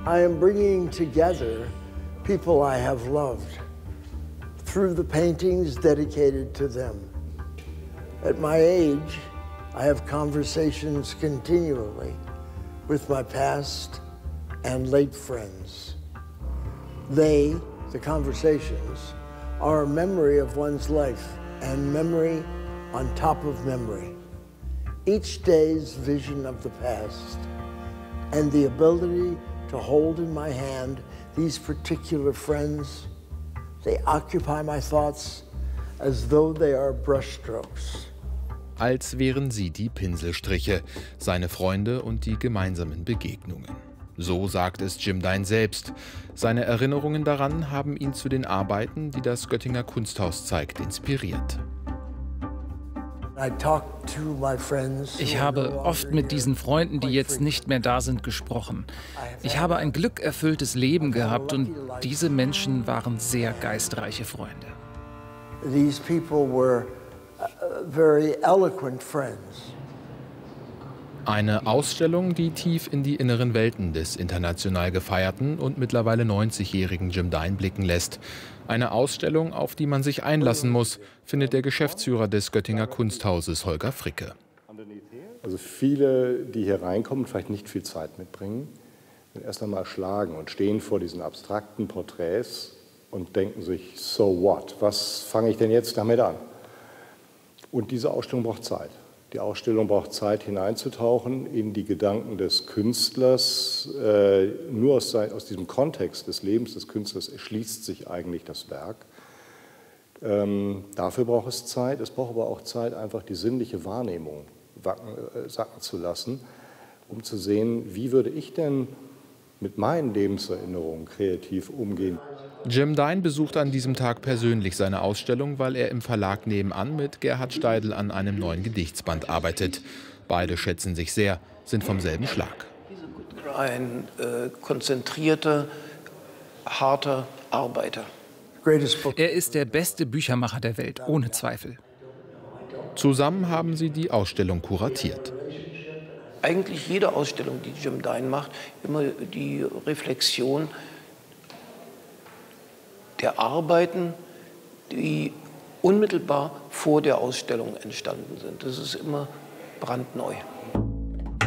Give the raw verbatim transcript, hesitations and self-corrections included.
I am bringing together people I have loved through the paintings dedicated to them. At my age, I have conversations continually with my past and late friends. They, the conversations, are a memory of one's life and memory on top of memory. Each day's vision of the past and the ability to hold in my hand these particular friends, they occupy my thoughts as though they are brushstrokes. Als wären sie die Pinselstriche, seine Freunde und die gemeinsamen Begegnungen. So sagt es Jim Dine selbst. Seine Erinnerungen daran haben ihn zu den Arbeiten, die das Göttinger Kunsthaus zeigt, inspiriert. Ich habe oft mit diesen Freunden, die jetzt nicht mehr da sind, gesprochen. Ich habe ein glückerfülltes Leben gehabt und diese Menschen waren sehr geistreiche Freunde. These people were very eloquent friends. Eine Ausstellung, die tief in die inneren Welten des international gefeierten und mittlerweile neunzigjährigen Jim Dine blicken lässt. Eine Ausstellung, auf die man sich einlassen muss, findet der Geschäftsführer des Göttinger Kunsthauses, Holger Fricke. Also viele, die hier reinkommen, vielleicht nicht viel Zeit mitbringen, sind erst einmal erschlagen und stehen vor diesen abstrakten Porträts und denken sich, so what, was fange ich denn jetzt damit an? Und diese Ausstellung braucht Zeit. Die Ausstellung braucht Zeit, hineinzutauchen in die Gedanken des Künstlers. Äh, nur aus, aus diesem Kontext des Lebens des Künstlers erschließt sich eigentlich das Werk. Ähm, dafür braucht es Zeit. Es braucht aber auch Zeit, einfach die sinnliche Wahrnehmung wacken, äh, sacken zu lassen, um zu sehen, wie würde ich denn mit meinen Lebenserinnerungen kreativ umgehen. Jim Dine besucht an diesem Tag persönlich seine Ausstellung, weil er im Verlag nebenan mit Gerhard Steidl an einem neuen Gedichtsband arbeitet. Beide schätzen sich sehr, sind vom selben Schlag. Ein äh, konzentrierter, harter Arbeiter. Er ist der beste Büchermacher der Welt, ohne Zweifel. Zusammen haben sie die Ausstellung kuratiert. Eigentlich jede Ausstellung, die Jim Dine macht, immer die Reflexion der Arbeiten, die unmittelbar vor der Ausstellung entstanden sind. Das ist immer brandneu.